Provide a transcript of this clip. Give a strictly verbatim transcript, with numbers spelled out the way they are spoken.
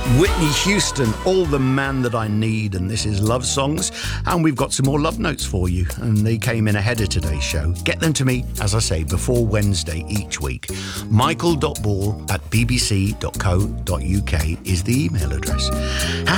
Whitney Houston, All the Man That I Need, and this is Love Songs, and we've got some more love notes for you, and they came in ahead of today's show. Get them to me, as I say, before Wednesday each week. michael dot ball at b b c dot co dot u k is the email address. Happy